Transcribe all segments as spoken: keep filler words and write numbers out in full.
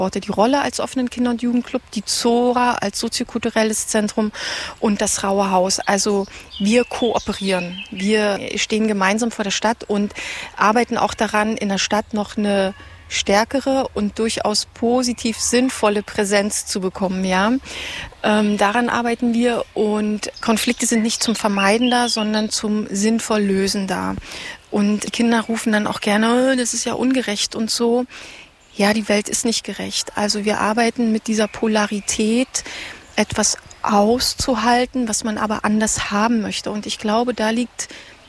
Die Rolle als offenen Kinder- und Jugendclub, die Zora als soziokulturelles Zentrum und das Raue Haus. Also wir kooperieren. Wir stehen gemeinsam vor der Stadt und arbeiten auch daran, in der Stadt noch eine stärkere und durchaus positiv sinnvolle Präsenz zu bekommen. Ja, ähm, daran arbeiten wir und Konflikte sind nicht zum Vermeiden da, sondern zum sinnvoll Lösen da. Und die Kinder rufen dann auch gerne, das ist ja ungerecht und so. Ja, die Welt ist nicht gerecht. Also wir arbeiten mit dieser Polarität, etwas auszuhalten, was man aber anders haben möchte. Und ich glaube, da liegt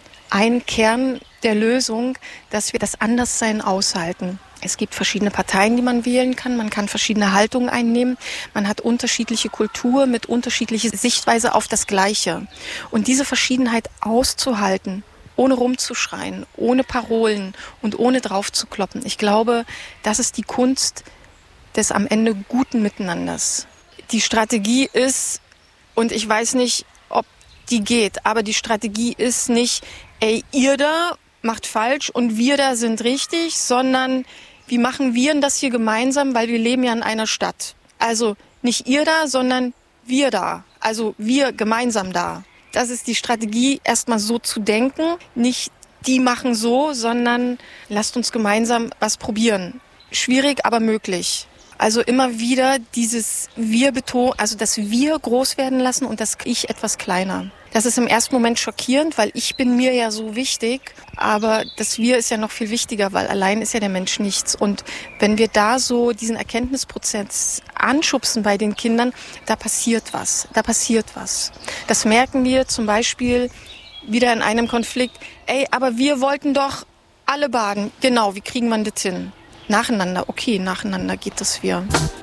ein Kern der Lösung, dass wir das Anderssein aushalten. Es gibt verschiedene Parteien, die man wählen kann. Man kann verschiedene Haltungen einnehmen. Man hat unterschiedliche Kultur mit unterschiedlicher Sichtweise auf das Gleiche. Und diese Verschiedenheit auszuhalten, ohne rumzuschreien, ohne Parolen und ohne drauf zu kloppen. Ich glaube, das ist die Kunst des am Ende guten Miteinanders. Die Strategie ist, und ich weiß nicht, ob die geht, aber die Strategie ist nicht, ey, ihr da macht falsch und wir da sind richtig, sondern wie machen wir denn das hier gemeinsam, weil wir leben ja in einer Stadt. Also nicht ihr da, sondern wir da, also wir gemeinsam da. Das ist die Strategie, erstmal so zu denken. Nicht die machen so, sondern lasst uns gemeinsam was probieren. Schwierig, aber möglich. Also immer wieder dieses Wir betonen, also das Wir groß werden lassen und das Ich etwas kleiner. Das ist im ersten Moment schockierend, weil ich bin mir ja so wichtig, aber das Wir ist ja noch viel wichtiger, weil allein ist ja der Mensch nichts. Und wenn wir da so diesen Erkenntnisprozess anschubsen bei den Kindern, da passiert was, da passiert was. Das merken wir zum Beispiel wieder in einem Konflikt. Ey, aber wir wollten doch alle baden. Genau, wie kriegen wir das hin? Nacheinander, okay, nacheinander geht das Wir.